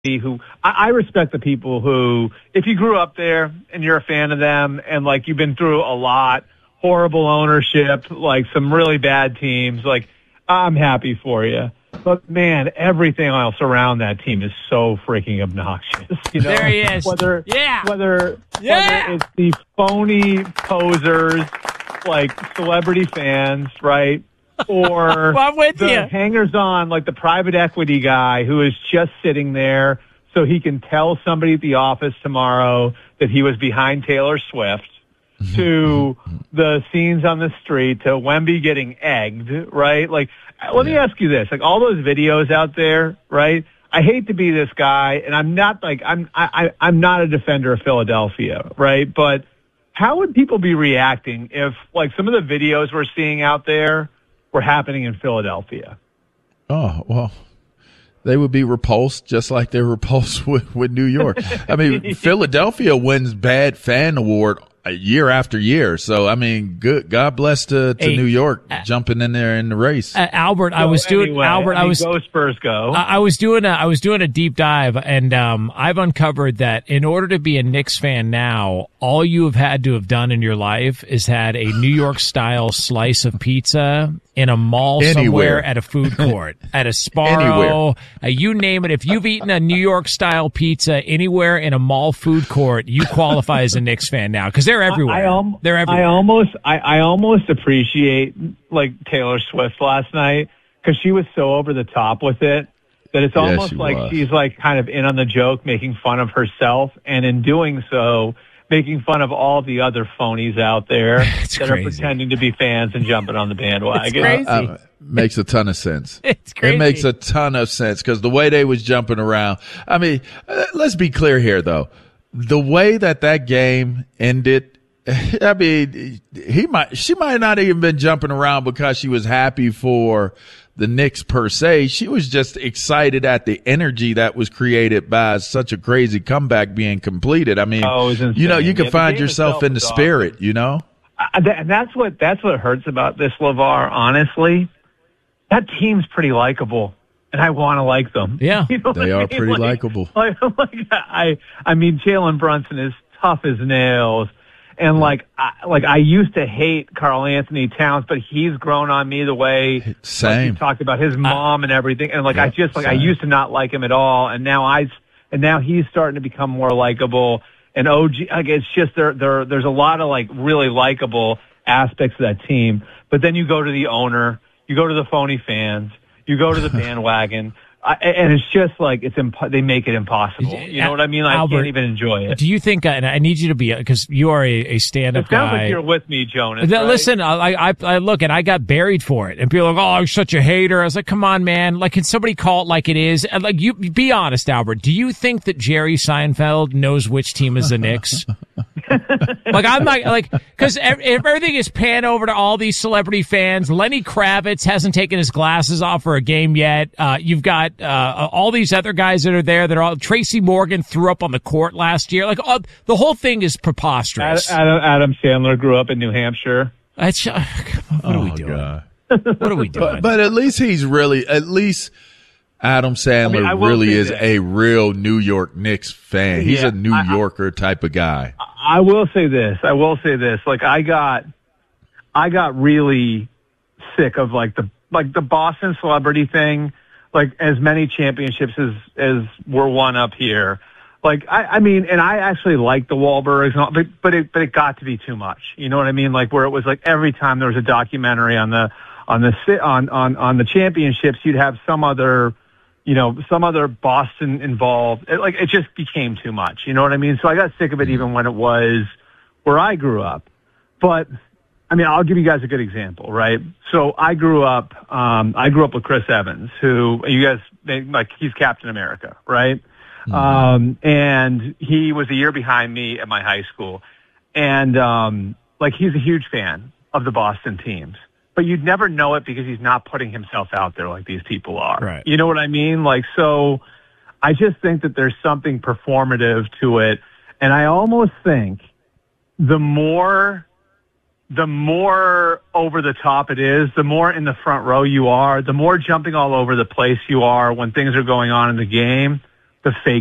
who I respect the people who, if you grew up there and you're a fan of them and like you've been through a lot, horrible ownership, like some really bad teams, like I'm happy for you. But man, everything else around that team is so freaking obnoxious. You know? There he is. Whether it's the phony posers, like celebrity fans, right? Or I'm with the you. hangers-on, like the private equity guy who is just sitting there so he can tell somebody at the office tomorrow that he was behind Taylor Swift, to the scenes on the street, to Wemby getting egged, right? Like, let me ask you this. Like, all those videos out there, right? I hate to be this guy, and I'm not like, I'm not a defender of Philadelphia, right? But how would people be reacting if, like, some of the videos we're seeing out there were happening in Philadelphia? Oh, well, they would be repulsed just like they're repulsed with New York. I mean, Philadelphia wins Bad Fan Award year after year. So, I mean, good. God bless to New York jumping in there in the race. Albert, Go Spurs go. I was doing a deep dive, and I've uncovered that in order to be a Knicks fan now, all you have had to have done in your life is had a New York style slice of pizza in a mall somewhere, at a food court, at a Sparrow, you name it. If you've eaten a New York style pizza anywhere in a mall food court, you qualify as a Knicks fan now, because they're everywhere. They're everywhere. I almost appreciate like Taylor Swift last night, because she was so over the top with it that it's almost like she's like kind of in on the joke, making fun of herself, and in doing so, making fun of all the other phonies out there that are pretending to be fans and jumping on the bandwagon. It's crazy. Makes a ton of sense. It's crazy. It makes a ton of sense, because the way they was jumping around. I mean, let's be clear here, though. The way that game ended, I mean, she might not even been jumping around because she was happy for the Knicks per se. She was just excited at the energy that was created by such a crazy comeback being completed. I mean, you know, you can find yourself in the spirit, you know? And that's what hurts about this, LeVar, honestly. That team's pretty likable, and I want to like them. Yeah. You know they are pretty likable. I mean, Jalen Brunson is tough as nails. And I used to hate Karl Anthony Towns, but he's grown on me the way he talked about his mom and everything. And I used to not like him at all, and now he's starting to become more likable. And OG, it's just there's a lot of like really likable aspects of that team. But then you go to the owner, you go to the phony fans, you go to the bandwagon. And it's just like they make it impossible. You know what I mean? I can't even enjoy it. Do you think? And I need you to be, because you are a stand-up guy. It sounds like you're with me, Jonas. Right? Listen, I look, and I got buried for it, and people are like, "Oh, you're such a hater." I was like, "Come on, man! Like, can somebody call it like it is?" And like, you be honest, Albert. Do you think that Jerry Seinfeld knows which team is the Knicks? Like, I'm not like, because everything is panned over to all these celebrity fans. Lenny Kravitz hasn't taken his glasses off for a game yet. You've got all these other guys that are there that are all. Tracy Morgan threw up on the court last year. Like, the whole thing is preposterous. Adam Sandler grew up in New Hampshire. What are we doing? God. What are we doing? But at least Adam Sandler really is a real New York Knicks fan. He's a New Yorker type of guy. I will say this. Like, I got really sick of like the Boston celebrity thing. Like, as many championships as were won up here. Like, I mean, and I actually like the Wahlbergs, but it got to be too much. You know what I mean? Like, where it was like every time there was a documentary on the championships, you'd have some other Boston involved. It just became too much. You know what I mean? So I got sick of it even when it was where I grew up. But I mean, I'll give you guys a good example, right? So I grew up with Chris Evans, who you guys like. He's Captain America, right? Mm-hmm. And he was a year behind me at my high school, and he's a huge fan of the Boston teams. But you'd never know it because he's not putting himself out there like these people are. Right. You know what I mean? Like, so I just think that there's something performative to it. And I almost think the more over the top it is, the more in the front row you are, the more jumping all over the place you are when things are going on in the game, the fake